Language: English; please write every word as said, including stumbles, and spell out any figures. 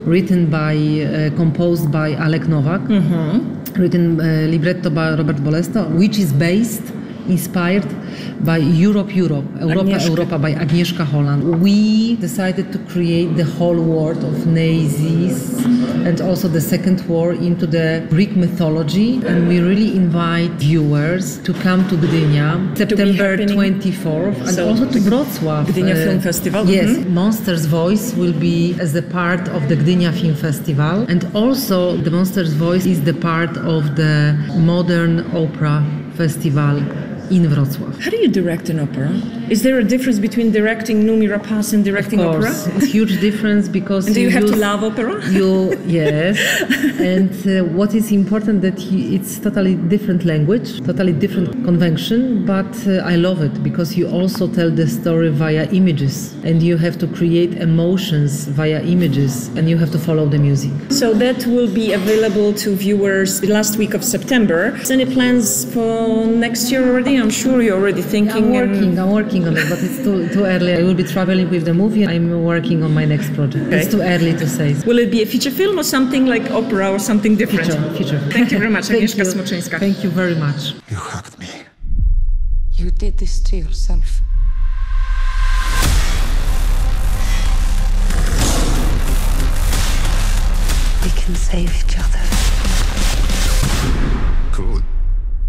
Written by, uh, composed by Alek Nowak, mm-hmm. written uh, libretto by Robert Bolesta, which is based, inspired by Europe, Europe, Europa, Agnieszka. Europa by Agnieszka Holland. We decided to create the whole world of Nazis and also the Second War into the Greek mythology, and we really invite viewers to come to Gdynia, September twenty-fourth, and so also to Wrocław. Gdynia uh, Film Festival. Yes, mm-hmm. Monster's Voice will be as a part of the Gdynia Film Festival, and also the Monster's Voice is the part of the Modern Opera Festival in Wrocław. How do you direct an opera? Is there a difference between directing Noomi Rapace and directing of course. opera? It's a huge difference because and do you, you have use, to love opera? You yes, and uh, what is important that you, it's totally different language, totally different convention. But uh, I love it because you also tell the story via images, and you have to create emotions via images, and you have to follow the music. So that will be available to viewers the last week of September. Any plans for next year already? I'm sure you're already thinking. I'm working, I'm working on it, but it's too, too early. I will be traveling with the movie. I'm working on my next project. Okay. It's too early to say. Will it be a feature film or something like opera or something different? Feature, feature. Thank you very much, Thank Agnieszka you. Smoczyńska. Thank you very much. You hugged me. You did this to yourself. We can save each other.